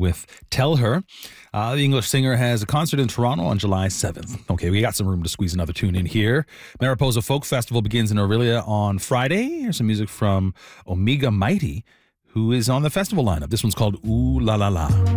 with Tell Her. The English singer has a concert in Toronto on July 7th. Okay, we got some room to squeeze another tune in here. Mariposa Folk Festival begins in Orillia on Friday. Here's some music from Omega Mighty, who is on the festival lineup. This one's called Ooh La La La.